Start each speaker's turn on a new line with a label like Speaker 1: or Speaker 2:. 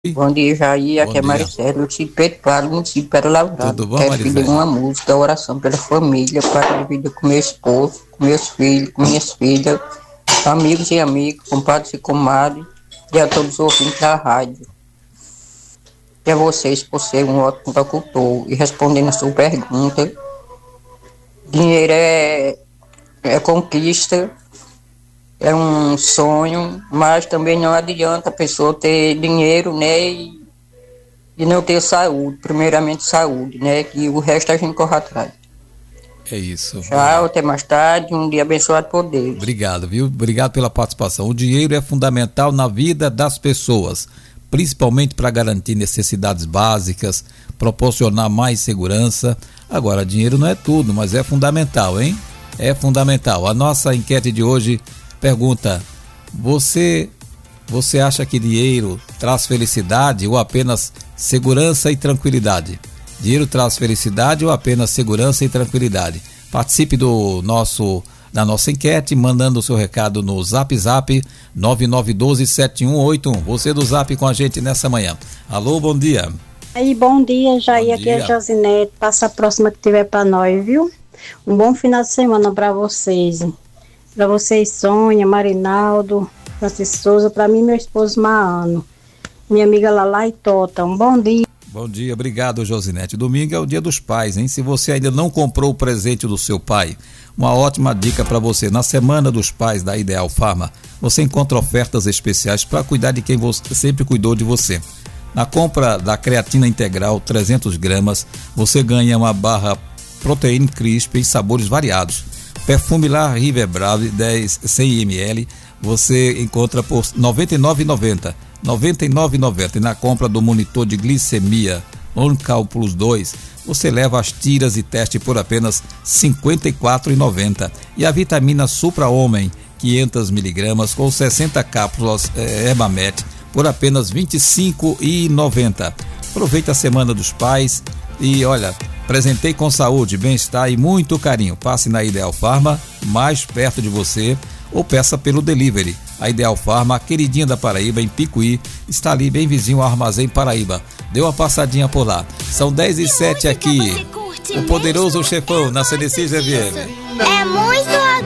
Speaker 1: Bom dia, Jair.
Speaker 2: Bom
Speaker 1: Aqui é
Speaker 2: dia.
Speaker 1: Maricela, do Sítio Pedro Claro, no Sítio Pedro Lavrado.
Speaker 2: Tudo bom,
Speaker 1: Quero pedir
Speaker 2: Maricela?
Speaker 1: uma música, oração pela família, para a vida com meu esposo, com meus filhos, com minhas filhas, amigos e amigas, compadres e comadres, e a todos os ouvintes da rádio. E a vocês por ser um ótimo locutor. E respondendo a sua pergunta, dinheiro é conquista, é um sonho, mas também não adianta a pessoa ter dinheiro, né? E não ter saúde, primeiramente saúde, né? Que o resto a gente corre atrás.
Speaker 2: É isso.
Speaker 1: Tchau, até mais tarde, um dia abençoado por Deus.
Speaker 2: Obrigado, viu? Obrigado pela participação. O dinheiro é fundamental na vida das pessoas, principalmente para garantir necessidades básicas, proporcionar mais segurança. Agora, dinheiro não é tudo, mas é fundamental, hein? É fundamental. A nossa enquete de hoje pergunta: você acha que dinheiro traz felicidade ou apenas segurança e tranquilidade? Dinheiro traz felicidade ou apenas segurança e tranquilidade? Participe da nossa enquete, mandando o seu recado no Zap 99127181. Você do Zap com a gente nessa manhã. Alô, bom dia.
Speaker 3: Aí, bom dia, Jair. Aqui é Josinete. Passa a próxima que tiver para nós, viu? Um bom final de semana para vocês. Para vocês, Sônia, Marinaldo, Francisco Souza, para mim, meu esposo Maano, minha amiga Lala e Tota. Um bom dia.
Speaker 2: Bom dia, obrigado, Josinete. Domingo é o dia dos pais, hein? Se você ainda não comprou o presente do seu pai, uma ótima dica para você. Na Semana dos Pais da Ideal Farma, você encontra ofertas especiais para cuidar de quem você sempre cuidou de você. Na compra da creatina integral 300 gramas, você ganha uma barra Protein Crisp em sabores variados. Perfume La River Brave 10 100 ml, você encontra por R$ 99,90. R$ 99,90. E na compra do monitor de glicemia OnCal Plus 2, você leva as tiras e teste por apenas R$ 54,90. E a vitamina Supra Homem 500 mg com 60 cápsulas Herbamet por apenas R$ 25,90. Aproveite a Semana dos Pais e olha, presentei com saúde, bem-estar e muito carinho. Passe na Ideal Farma, mais perto de você, ou peça pelo delivery. A Ideal Farma, a queridinha da Paraíba, em Picuí, está ali bem vizinho ao Armazém Paraíba. Dê uma passadinha por lá. São 10h07 aqui. O Poderoso Chefão, na CNC FM.
Speaker 4: É música